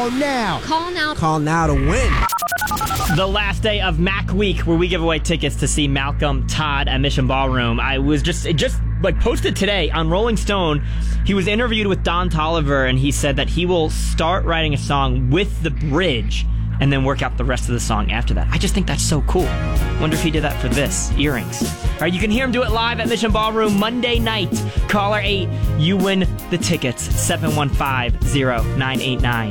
Call now. Call now. Call now to win. The last day of Mac Week, where we give away tickets to see Malcolm Todd at Mission Ballroom. It just posted today on Rolling Stone. He was interviewed with Don Toliver, and he said that he will start writing a song with the bridge and then work out the rest of the song after that. I just think that's so cool. Wonder if he did that for this, Earrings. All right, you can hear him do it live at Mission Ballroom Monday night. Caller 8, you win the tickets, 715-0989.